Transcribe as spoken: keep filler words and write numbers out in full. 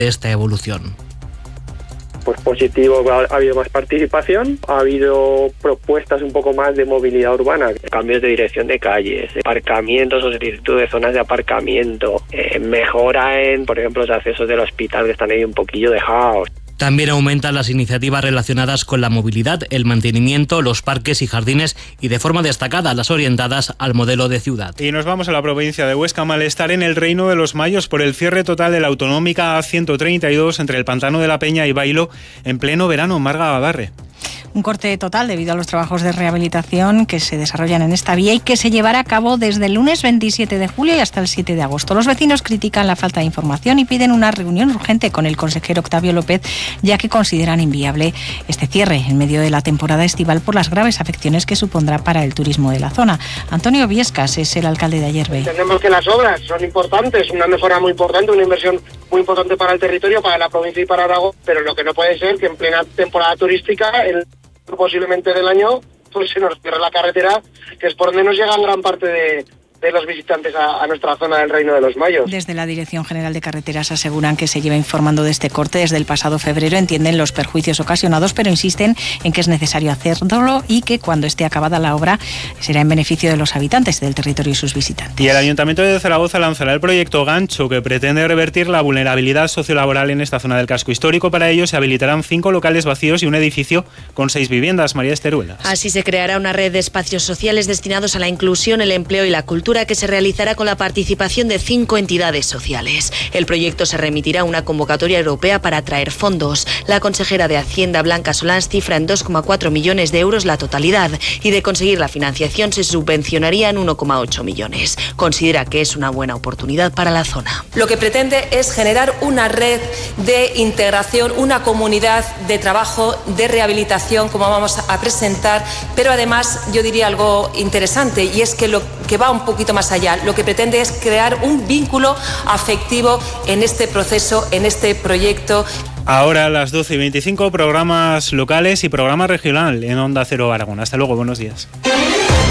esta evolución. Pues positivo, ha habido más participación, ha habido propuestas un poco más de movilidad urbana, cambios de dirección de calles, aparcamientos o solicitud de zonas de aparcamiento, eh, mejora en, por ejemplo, los accesos del hospital que están ahí un poquillo dejados. También aumentan las iniciativas relacionadas con la movilidad, el mantenimiento, los parques y jardines y de forma destacada las orientadas al modelo de ciudad. Y nos vamos a la provincia de Huesca. Malestar en el Reino de los Mayos por el cierre total de la autonómica A ciento treinta y dos entre el Pantano de la Peña y Bailo en pleno verano. Marga Babarre. Un corte total debido a los trabajos de rehabilitación que se desarrollan en esta vía y que se llevará a cabo desde el lunes veintisiete de julio y hasta el siete de agosto. Los vecinos critican la falta de información y piden una reunión urgente con el consejero Octavio López, ya que consideran inviable este cierre en medio de la temporada estival por las graves afecciones que supondrá para el turismo de la zona. Antonio Viescas es el alcalde de Ayerbe. Entendemos que las obras son importantes, una mejora muy importante, una inversión muy importante para el territorio, para la provincia y para Aragón, pero lo que no puede ser que en plena temporada turística, el posiblemente del año, pues se nos cierra la carretera, que es por donde nos llegan gran parte de, de los visitantes a, a nuestra zona del Reino de los Mayos. Desde la Dirección General de Carreteras aseguran que se lleva informando de este corte desde el pasado febrero, entienden los perjuicios ocasionados, pero insisten en que es necesario hacerlo y que cuando esté acabada la obra será en beneficio de los habitantes del territorio y sus visitantes. Y el Ayuntamiento de Zaragoza lanzará el proyecto Gancho, que pretende revertir la vulnerabilidad sociolaboral en esta zona del casco histórico. Para ello se habilitarán cinco locales vacíos y un edificio con seis viviendas. María Esteruelas. Así se creará una red de espacios sociales destinados a la inclusión, el empleo y la cultura, que se realizará con la participación de cinco entidades sociales. El proyecto se remitirá a una convocatoria europea para atraer fondos. La consejera de Hacienda, Blanca Solans, cifra en dos coma cuatro millones de euros la totalidad y de conseguir la financiación se subvencionaría en uno coma ocho millones. Considera que es una buena oportunidad para la zona. Lo que pretende es generar una red de integración, una comunidad de trabajo, de rehabilitación, como vamos a presentar, pero además yo diría algo interesante, y es que lo que va un poquito más allá, lo que pretende es crear un vínculo afectivo en este proceso, en este proyecto. Ahora a las doce y veinticinco, programas locales y programa regional en Onda Cero Aragón. Hasta luego, buenos días.